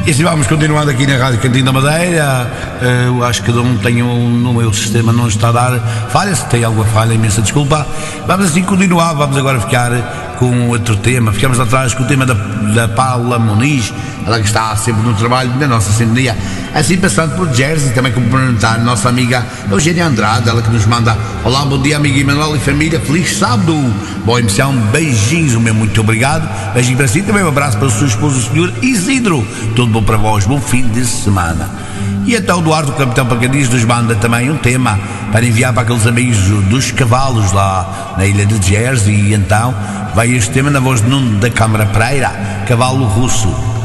E assim vamos continuando aqui na Rádio Cantinho da Madeira. Eu acho que cada um tem no meu sistema, não está a dar falha. Se tem alguma falha, imensa desculpa. Vamos assim continuar. Vamos agora ficar com outro tema. Ficamos atrás com o tema da Paula Muniz, ela que está sempre no trabalho da nossa sintonia. Assim passando por Jersey, também cumprimentar a nossa amiga Eugênia Andrade, ela que nos manda: olá, bom dia, amiga Emanuel e família, feliz sábado, boa emissão, beijinhos, o meu muito obrigado, beijinho para si, também um abraço para o seu esposo, o senhor Isidro, tudo bom para vós, bom fim de semana. E então o Eduardo, capitão Pacadis, nos manda também um tema para enviar para aqueles amigos dos cavalos lá na ilha de Jersey. E então vai este tema na voz de Nuno da Câmara Pereira, Cavalo Russo.